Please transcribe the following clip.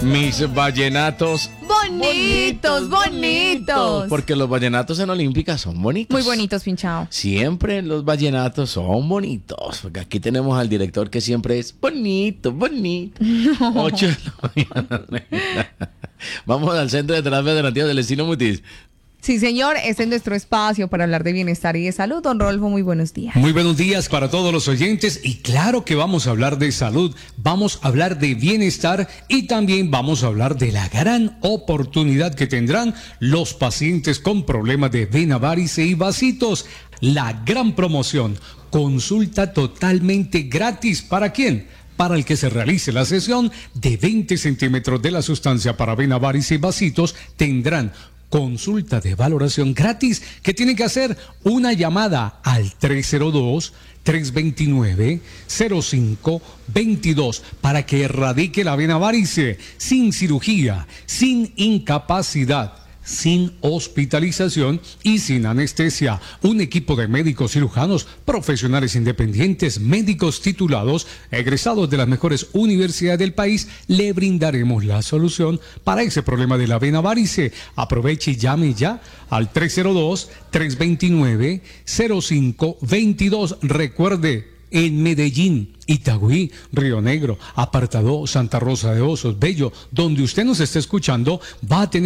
Mis vallenatos. Bonitos. Porque los vallenatos en Olímpica son bonitos. Muy bonitos, Pinchao. Siempre los vallenatos son bonitos. Porque aquí tenemos al director que siempre es bonito. 8 de la mañana. Vamos al Centro de Terapia Alternativa del Estilo Mutis. Sí, señor, este es nuestro espacio para hablar de bienestar y de salud. Don Rodolfo, muy buenos días. Muy buenos días para todos los oyentes y claro que vamos a hablar de salud, vamos a hablar de bienestar y también vamos a hablar de la gran oportunidad que tendrán los pacientes con problemas de vena, varice y vasitos. La gran promoción, consulta totalmente gratis. ¿Para quién? Para el que se realice la sesión de 20 centímetros de la sustancia para vena, varice y vasitos tendrán consulta de valoración gratis. ¿Qué tienen que hacer? Una llamada al 302-329-0522 para que erradique la vena varice sin cirugía, sin incapacidad, sin hospitalización y sin anestesia. Un equipo de médicos cirujanos, profesionales independientes, médicos titulados, egresados de las mejores universidades del país, le brindaremos la solución para ese problema de la vena varice. Aproveche y llame ya al 302-329-0522. Recuerde, en Medellín, Itagüí, Río Negro, Apartadó, Santa Rosa de Osos, Bello, donde usted nos esté escuchando, va a tener